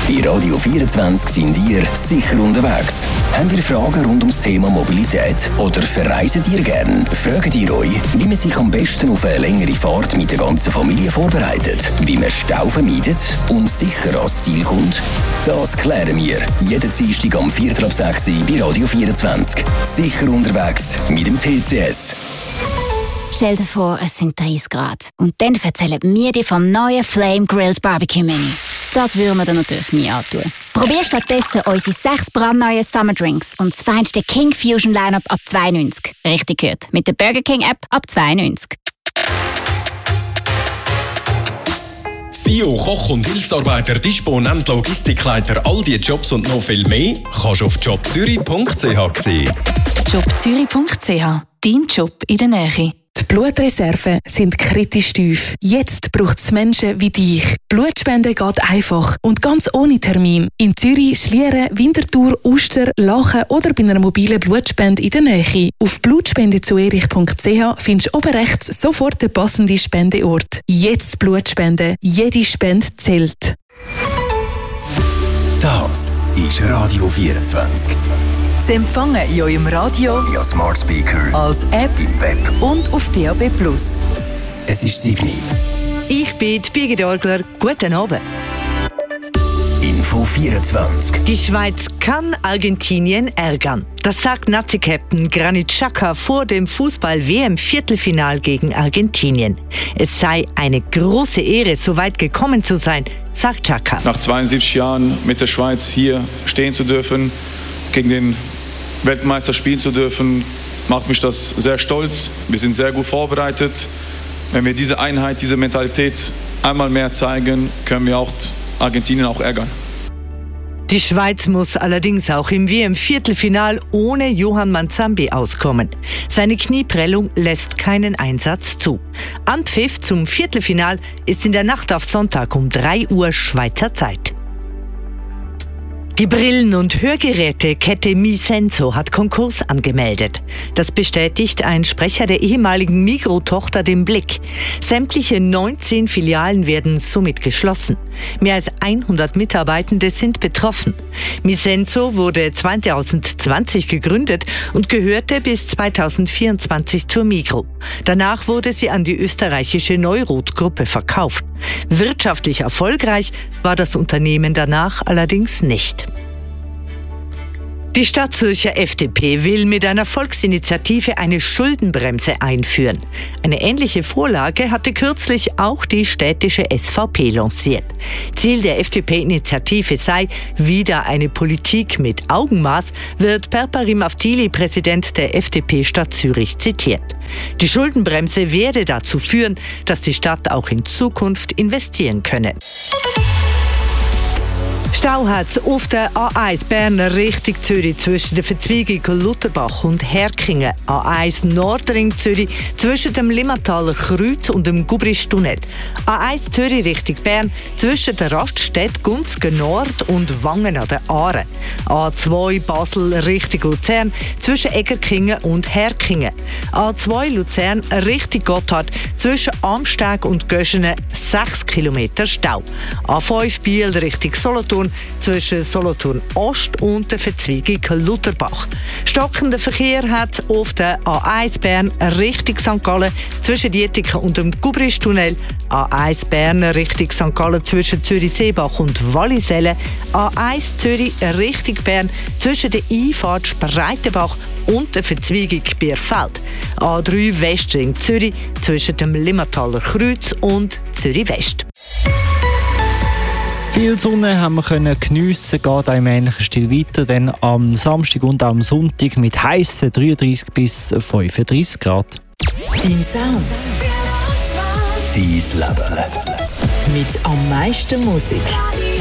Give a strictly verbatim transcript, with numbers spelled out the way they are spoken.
Bei Radio vierundzwanzig sind ihr sicher unterwegs. Habt ihr Fragen rund ums Thema Mobilität oder verreisen ihr gern? Fragt ihr euch, wie man sich am besten auf eine längere Fahrt mit der ganzen Familie vorbereitet, wie man Stau vermeidet und sicher ans Ziel kommt? Das klären wir jeden Dienstag am Viertel ab sechs bei Radio vierundzwanzig. Sicher unterwegs mit dem T C S. Stell dir vor, es sind dreißig Grad. Und dann erzählen wir dir vom neuen Flame Grilled Barbecue Mini. Das würden wir dir natürlich nie antun. Probier stattdessen unsere sechs brandneuen Summer Drinks und das feinste King Fusion Lineup ab zwei neunzig. Richtig gehört, mit der Burger King App ab zwei neunzig. S E O, Koch und Hilfsarbeiter, Disponent, Logistikleiter, all diese Jobs und noch viel mehr kannst du auf jobzürich punkt c h sehen. jobzürich punkt c h, dein Job in der Nähe. Die Blutreserven sind kritisch tief. Jetzt braucht es Menschen wie dich. Blutspenden geht einfach und ganz ohne Termin. In Zürich, Schlieren, Winterthur, Uster, Lachen oder bei einer mobilen Blutspende in der Nähe. Auf blutspendezuerich punkt c h findest du oben rechts sofort den passenden Spendeort. Jetzt Blutspenden. Jede Spende zählt. Das ist Radio vierundzwanzig. Sie empfangen in eurem Radio, via Smart Speaker, als App im Web und auf D A B plus. Es ist sieben. Ich bin Birgit Orgler. Guten Abend. Info vierundzwanzig. Die Schweiz kann Argentinien ärgern. Das sagt Nazi-Captain Granit Xhaka vor dem Fußball-W M-Viertelfinal gegen Argentinien. Es sei eine große Ehre, so weit gekommen zu sein, sagt Xhaka. Nach zweiundsiebzig Jahren mit der Schweiz hier stehen zu dürfen, gegen den Weltmeister spielen zu dürfen, macht mich das sehr stolz. Wir sind sehr gut vorbereitet. Wenn wir diese Einheit, diese Mentalität einmal mehr zeigen, können wir auch Argentinien auch ärgern. Die Schweiz muss allerdings auch im W M-Viertelfinal ohne Johann Manzambi auskommen. Seine Knieprellung lässt keinen Einsatz zu. Anpfiff zum Viertelfinal ist in der Nacht auf Sonntag um drei Uhr Schweizer Zeit. Die Brillen- und Hörgerätekette Misenso hat Konkurs angemeldet. Das bestätigt ein Sprecher der ehemaligen Migros-Tochter dem Blick. Sämtliche neunzehn Filialen werden somit geschlossen. Mehr als hundert Mitarbeitende sind betroffen. Misenso wurde zweitausendzwanzig gegründet und gehörte bis zweitausendvierundzwanzig zur Migros. Danach wurde sie an die österreichische Neurot-Gruppe verkauft. Wirtschaftlich erfolgreich war das Unternehmen danach allerdings nicht. Die Stadtzürcher F D P will mit einer Volksinitiative eine Schuldenbremse einführen. Eine ähnliche Vorlage hatte kürzlich auch die städtische S V P lanciert. Ziel der F D P-Initiative sei wieder eine Politik mit Augenmaß, wird Perparim Avtili, Präsident der F D P Stadt Zürich, zitiert. Die Schuldenbremse werde dazu führen, dass die Stadt auch in Zukunft investieren könne. Stau hat es auf der A eins Berner Richtung Zürich zwischen der Verzweigung Lutherbach und Herkingen. A eins Nordring Zürich zwischen dem Limmataler Kreuz und dem Gubristunnel. A eins Zürich Richtung Bern zwischen der Raststätte Gunzgen Nord und Wangen an der Aare. A zwei Basel Richtung Luzern zwischen Egerkingen und Herkingen. A zwei Luzern Richtung Gotthard zwischen Amsteg und Göschenen sechs Kilometer Stau. A fünf Biel Richtung Solothurn zwischen Solothurn Ost und der Verzweigung Lutherbach. Stockender Verkehr hat auf der A eins Bern Richtung Sankt Gallen zwischen Dietiken und dem Gubristunnel, A eins Bern Richtung Sankt Gallen zwischen Zürich-Seebach und Wallisellen, A eins Zürich Richtung Bern zwischen der Einfahrt Spreitenbach und der Verzweigung Bierfeld, A drei Westring Zürich zwischen dem Limmataler Kreuz und Zürich West. Viel Sonne haben wir können geniessen, geht auch im ähnlichen Stil weiter, denn am Samstag und am Sonntag mit heissen dreiunddreißig bis fünfunddreißig Grad. Dein Sound. Dein Leben. Mit am meisten Musik.